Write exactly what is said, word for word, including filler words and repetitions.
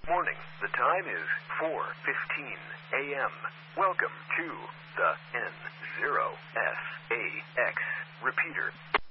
Morning. The time is four fifteen a.m. Welcome to the N zero S A X repeater.